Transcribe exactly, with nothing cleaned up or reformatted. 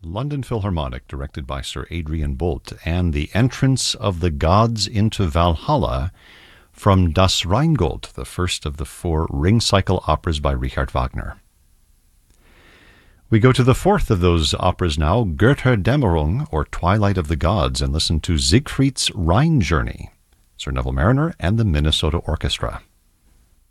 London Philharmonic, directed by Sir Adrian Bolt, and The Entrance of the Gods into Valhalla from Das Rheingold, the first of the four Ring Cycle operas by Richard Wagner. We go to the fourth of those operas now, Götterdämmerung, or Twilight of the Gods, and listen to Siegfried's Rhine Journey, Sir Neville Mariner and the Minnesota Orchestra.